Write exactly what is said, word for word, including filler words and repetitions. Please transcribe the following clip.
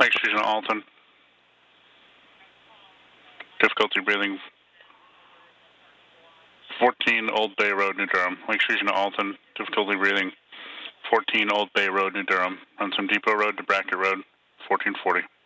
Lake Station, Alton. Difficulty breathing. fourteen Old Bay Road, New Durham. Lake Station, Alton. Difficulty breathing. fourteen Old Bay Road, New Durham. Run some Depot Road to Brackett Road, fourteen forty.